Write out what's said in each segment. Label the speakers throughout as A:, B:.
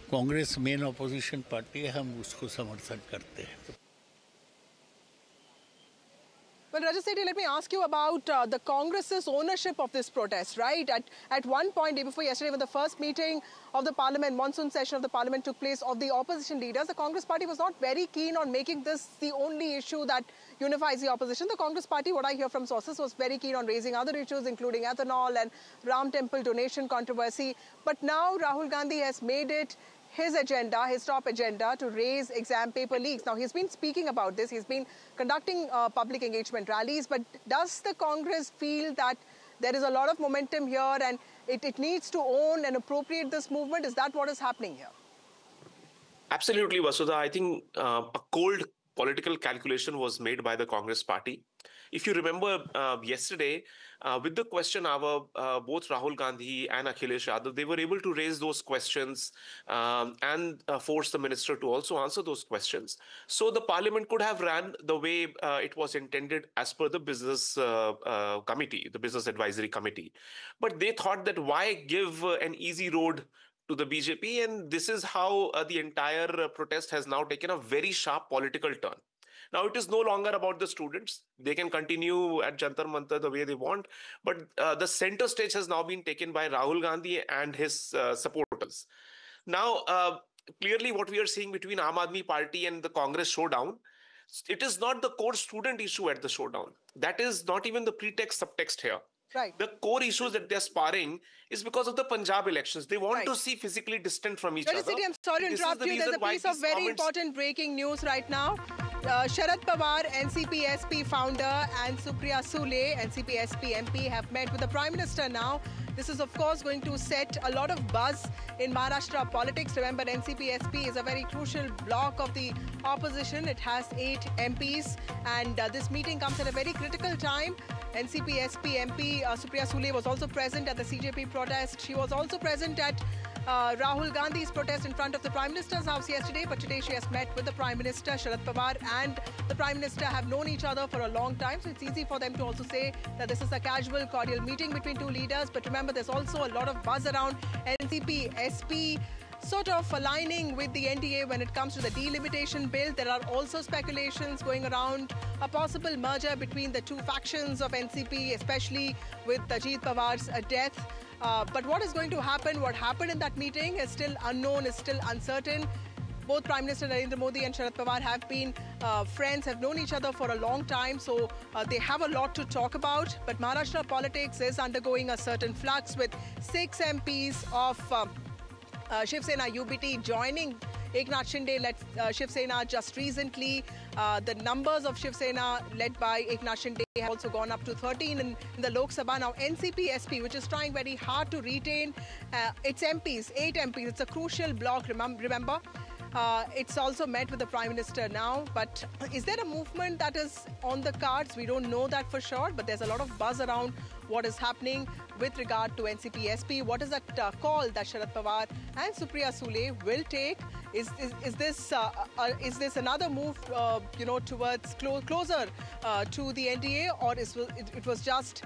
A: Congress main opposition party है, हम उसको समर्थन करते हैं।
B: Well, Rajat Sethi, let me ask you about the Congress's ownership of this protest, right? At one point, day before yesterday, when the first meeting of the Parliament, monsoon session of the Parliament took place, of the opposition leaders, the Congress party was not very keen on making this the only issue that unifies the opposition. The Congress party, what I hear from sources, was very keen on raising other issues, including ethanol and Ram Temple donation controversy. But now Rahul Gandhi has made it his agenda, his top agenda, to raise exam paper leaks. Now, he's been speaking about this. He's been conducting public engagement rallies. But does the Congress feel that there is a lot of momentum here and it needs to own and appropriate this movement? Is that what is happening here?
C: Absolutely, Vasudha. I think a cold political calculation was made by the Congress party. If you remember yesterday, with the question hour, both Rahul Gandhi and Akhilesh Yadav, they were able to raise those questions and force the minister to also answer those questions. So the parliament could have ran the way it was intended as per the business committee, the business advisory committee. But they thought that why give an easy road to the BJP, and this is how the entire protest has now taken a very sharp political turn. Now, it is no longer about the students. They can continue at Jantar Mantar the way they want. But the center stage has now been taken by Rahul Gandhi and his supporters. Now, clearly what we are seeing between Aam Aadmi Party and the Congress showdown, it is not the core student issue at the showdown. That is not even the pretext, subtext here.
B: Right.
C: The core issues that they're sparring is because of the Punjab elections. They want to see physically distant from each other.
B: City, I'm sorry to interrupt you. There's a piece of very important breaking news right now. Sharad Pawar, NCP SP founder, and Supriya Sule, NCP SP MP, have met with the Prime Minister now. This is, of course, going to set a lot of buzz in Maharashtra politics. Remember, NCP SP is a very crucial bloc of the opposition. It has 8 MPs, and this meeting comes at a very critical time. NCP SP MP Supriya Sule was also present at the CJP protest. She was also present at Rahul Gandhi's protest in front of the Prime Minister's house yesterday, but today she has met with the Prime Minister. Sharad Pawar and the Prime Minister have known each other for a long time, so it's easy for them to also say that this is a casual, cordial meeting between two leaders. But remember, there's also a lot of buzz around NCP SP sort of aligning with the NDA when it comes to the delimitation bill. There are also speculations going around a possible merger between the two factions of NCP, especially with Ajit Pawar's death. But what is going to happen, what happened in that meeting is still unknown, is still uncertain. Both Prime Minister Narendra Modi and Sharad Pawar have been friends, have known each other for a long time, so they have a lot to talk about. But Maharashtra politics is undergoing a certain flux with 6 MPs of Shiv Sena UBT joining Eknath Shinde-led Shiv Sena just recently. The numbers of Shiv Sena led by Eknath Shinde have also gone up to 13 in the Lok Sabha. Now, NCP SP, which is trying very hard to retain its MPs, 8 MPs. It's a crucial bloc, remember. It's also met with the Prime Minister now. But is there a movement that is on the cards? We don't know that for sure, but there's a lot of buzz around what is happening with regard to NCP SP. What is that call that Sharad Pawar and Supriya Sule will take? Is this another move, towards closer to the NDA, or it was just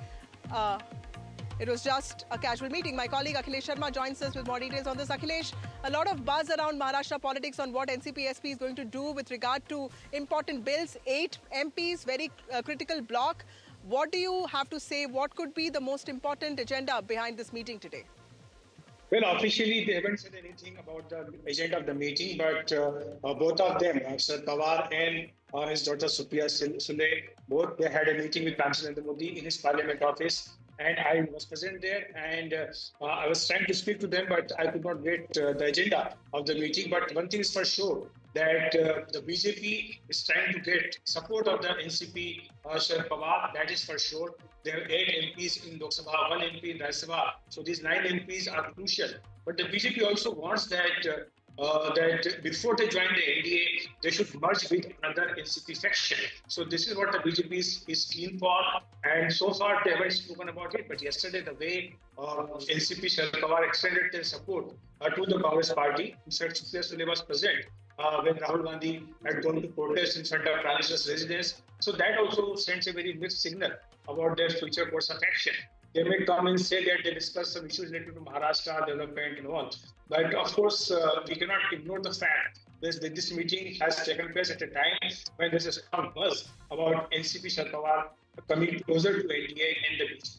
B: a casual meeting? My colleague Akhilesh Sharma joins us with more details on this. Akhilesh, a lot of buzz around Maharashtra politics on what NCP SP is going to do with regard to important bills. 8 MPs, very critical bloc. What do you have to say? What could be the most important agenda behind this meeting today?
D: Well, officially, they haven't said anything about the agenda of the meeting, but both of them, Sharad Pawar and his daughter Supriya Sule, both they had a meeting with Prime Minister Narendra Modi in his parliament office. And I was present there, and I was trying to speak to them, but I could not get the agenda of the meeting. But one thing is for sure, that the BJP is trying to get support of the NCP, Sharad Pawar, that is for sure. There are 8 MPs in Lok Sabha, 1 MP in Rajya Sabha. So these 9 MPs are crucial. But the BJP also wants that before they join the NDA, they should merge with another NCP faction. So this is what the BJP is keen for. And so far, they haven't spoken about it. But yesterday, the way NCP Sharad Pawar extended their support to the Congress party, Mr. Supriya Sule was present when Rahul Gandhi had gone to protest in front of Prime Minister's residence. So that also sends a very mixed signal about their future course of action. they may come and say that they discuss some issues related to Maharashtra development and all. But of course, we cannot ignore the fact that this meeting has taken place at a time when there's a strong buzz about NCP Sharad Pawar coming closer to NDA and the BJP.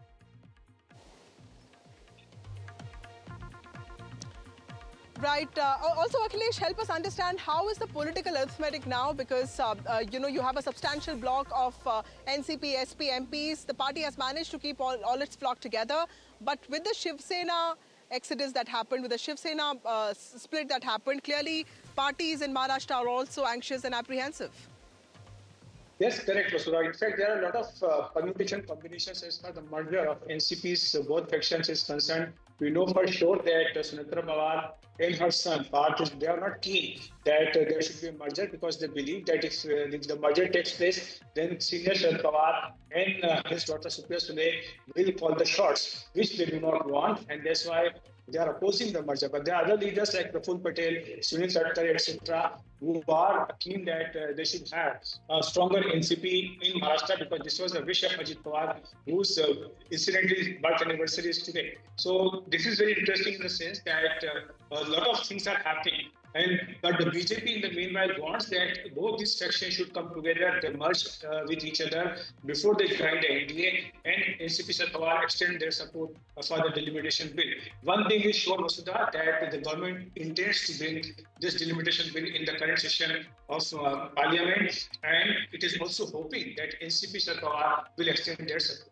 B: Right. Also, Akhilesh, help us understand how is the political arithmetic now, because you have a substantial block of NCP, SP MPs. The party has managed to keep all its flock together, but with the Shiv Sena exodus that happened, with the Shiv Sena split that happened, clearly parties in Maharashtra are also anxious and apprehensive.
D: Yes, correct, Vasudha. In fact, there are a lot of combinations as far as the merger of NCP's both factions is concerned. We know for sure that Sunetra Pawar and her son, Parth, they are not keen that there should be a merger, because they believe that if the merger takes place, then senior Sharad Pawar and his daughter Supriya Sule will call the shots, which they do not want, and that's why they are opposing the merger. But there are other leaders like Praful Patel, Sunil Tadkar, etc., who are keen that they should have a stronger NCP in Maharashtra, because this was the wish of Ajit Pawar, whose incidentally birth anniversary is today. So this is very interesting in the sense that a lot of things are happening. But the BJP in the meanwhile wants that both these factions should come together, they merge with each other before they join the NDA, and NCP Sharad Pawar extend their support for the delimitation bill. One thing is sure, Vasudha, that the government intends to bring this delimitation bill in the current session of Parliament, and it is also hoping that NCP Sharad Pawar will extend their support.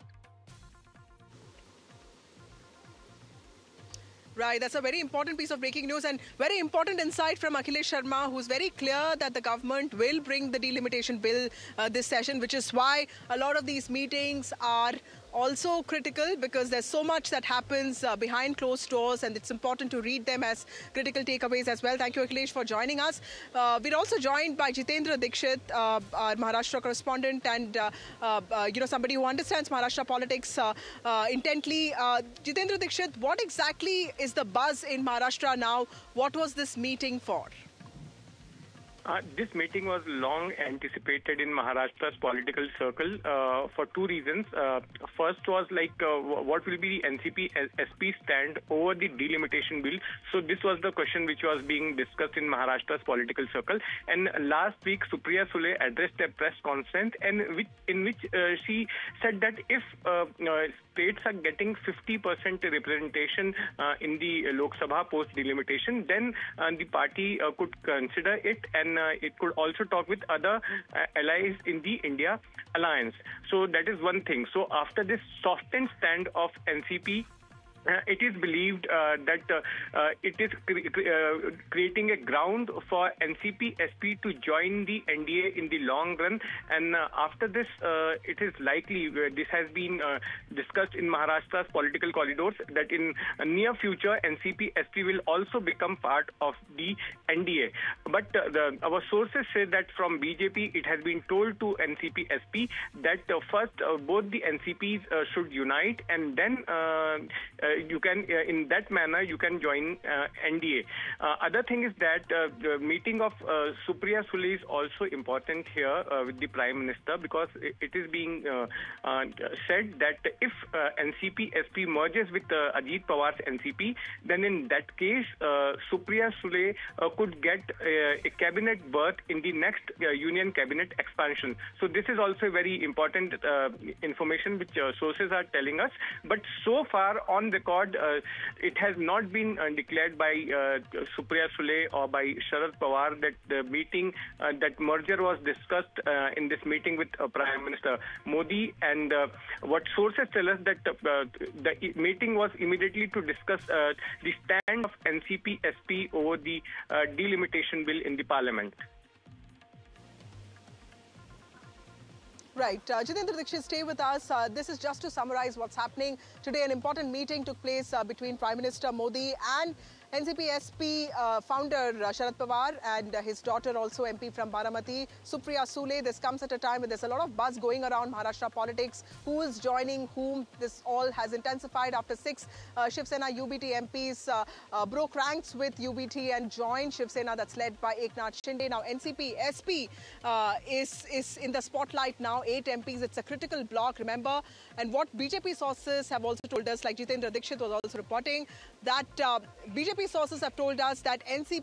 B: Right, that's a very important piece of breaking news and very important insight from Akhilesh Sharma, who's very clear that the government will bring the delimitation bill this session, which is why a lot of these meetings are also critical, because there's so much that happens behind closed doors, and it's important to read them as critical takeaways as well. Thank you, Akhilesh, for joining us. We're also joined by Jitendra Dikshit, our Maharashtra correspondent, and somebody who understands Maharashtra politics intently. Jitendra Dikshit, what exactly is the buzz in Maharashtra now? What was this meeting for?
E: This meeting was long anticipated in Maharashtra's political circle for two reasons. First was what will be the NCP SP stand over the delimitation bill? So this was the question which was being discussed in Maharashtra's political circle. And last week, Supriya Sule addressed a press conference in which she said that if states are getting 50% representation in the Lok Sabha post delimitation, then the party could consider it, and it could also talk with other allies in the India alliance. So that is one thing. So after this softened stand of NCP, it is believed that it is creating a ground for NCP SP to join the NDA in the long run. And after this, it is likely, this has been discussed in Maharashtra's political corridors, that in near future, NCP SP will also become part of the NDA. But our sources say that from BJP, it has been told to NCP SP that first both the NCPs should unite, and then you can, in that manner, you can join NDA. Other thing is that the meeting of Supriya Sule is also important here with the Prime Minister, because it is being said that if NCP SP merges with Ajit Pawar's NCP, then in that case, Supriya Sule could get a cabinet berth in the next union cabinet expansion. So this is also very important information which sources are telling us. But so far on record, it has not been declared by Supriya Sule or by Sharad Pawar that the meeting, that merger was discussed in this meeting with Prime Minister Modi. And what sources tell us that the meeting was immediately to discuss the stand of NCP SP over the delimitation bill in the parliament.
B: Right. Jitendra Dikshit, stay with us. This is just to summarize what's happening. Today, an important meeting took place between Prime Minister Modi and NCP-SP founder Sharad Pawar and his daughter, also MP from Baramati, Supriya Sule. This comes at a time when there's a lot of buzz going around Maharashtra politics. Who is joining whom? This all has intensified after 6 Shiv Sena UBT MPs broke ranks with UBT and joined Shiv Sena, that's led by Eknath Shinde. Now NCP-SP is in the spotlight now. 8 MPs. It's a critical bloc, remember. And what BJP sources have also told us, like Jitendra Dixit was also reporting, that BJP sources have told us that NCP